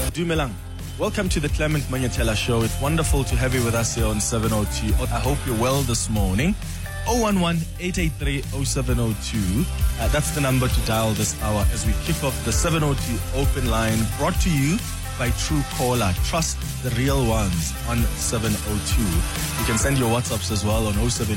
Dumelang. Welcome to the Clement Manyatela Show. It's wonderful to have you with us here on 702. I hope you're well this morning. 011-883-0702. That's the number to dial this hour as we kick off the 702 open line, brought to you by Truecaller. Trust the real ones on 702. You can send your WhatsApps as well on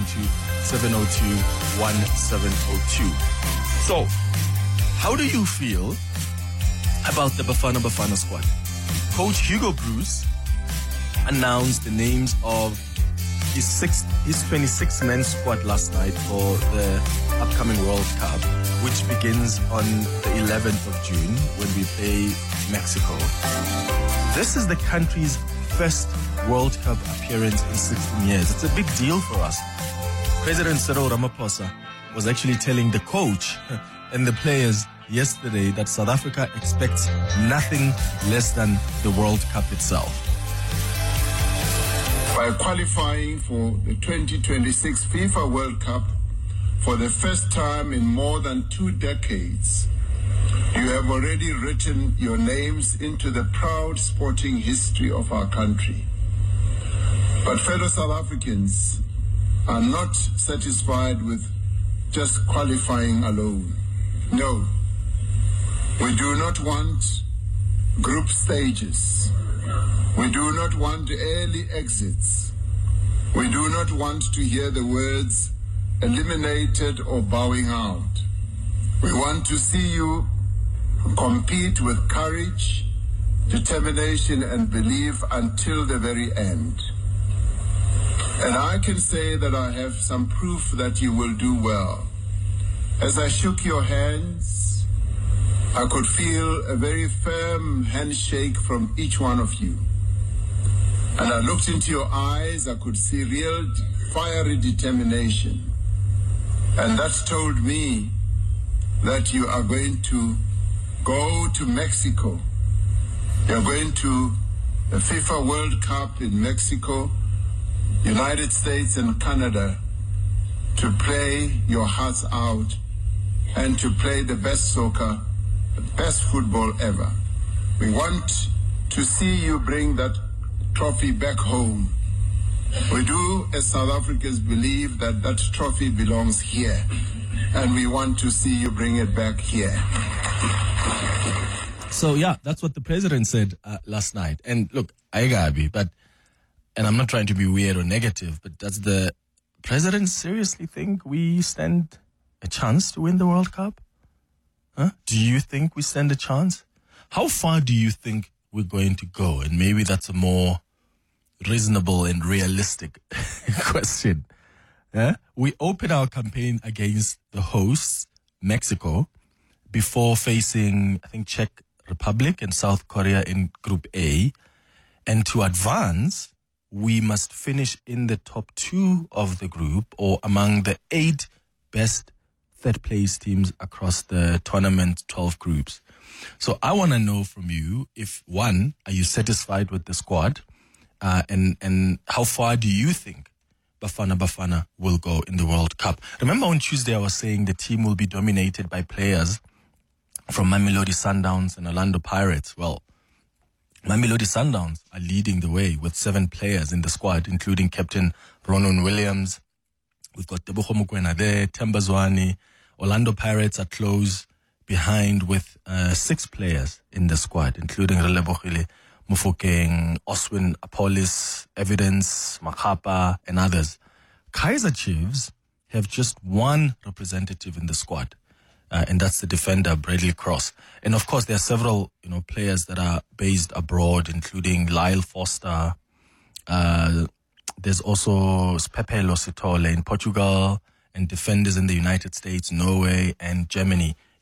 072-702-1702. So, how do you feel about the Bafana squad? Coach Hugo Bruce announced the names of his 26-man squad last night for the upcoming World Cup, which begins on the 11th of June when we play Mexico. This is the country's first World Cup appearance in 16 years. It's a big deal for us. President Cyril Ramaphosa was actually telling the coach and the players yesterday that South Africa expects nothing less than the World Cup itself. By qualifying for the 2026 FIFA World Cup for the first time in more than 2 decades, you have already written your names into the proud sporting history of our country. But fellow South Africans are not satisfied with just qualifying alone. No, we do not want group stages. We do not want early exits. We do not want to hear the words eliminated or bowing out. We want to see you compete with courage, determination, and belief until the very end. And I can say that I have some proof that you will do well. As I shook your hands, I could feel a very firm handshake from each one of you. And I looked into your eyes, I could see real fiery determination. And that told me that you are going to go to Mexico. You're going to the FIFA World Cup in Mexico, United States and Canada to play your hearts out and to play the best soccer, the best football ever. We want to see you bring that trophy back home. We do, as South Africans, believe that that trophy belongs here, and we want to see you bring it back here. So yeah, that's what the president said last night. And look, I Gabi, and I'm not trying to be weird or negative, but does the president seriously think we stand a chance to win the World Cup? Huh? Do you think we stand a chance? How far do you think we're going to go? And maybe that's a more reasonable and realistic question. Yeah? We open our campaign against the hosts, Mexico, before facing, I think, Czech Republic and South Korea in Group A. And to advance, we must finish in the top 2 of the group or among the 8 best third-place teams across the tournament 12 groups. So I want to know from you if, one, are you satisfied with the squad? And how far do you think Bafana will go in the World Cup? Remember on Tuesday I was saying the team will be dominated by players from Mamelodi Sundowns and Orlando Pirates. Well, Mamelodi Sundowns are leading the way with 7 players in the squad, including Captain Ronan Williams. We've got Tebogo Mokoena there, Themba Zwane. Orlando Pirates are close behind with 6 players in the squad, including Relebohile Mufokeng, Oswin Apolis, Evidence, Makapa, and others. Kaizer Chiefs have just 1 representative in the squad, and that's the defender Bradley Cross. And of course, there are several players that are based abroad, including Lyle Foster. There's also Pepe Lositole in Portugal, and defenders in the United States, Norway, and Germany.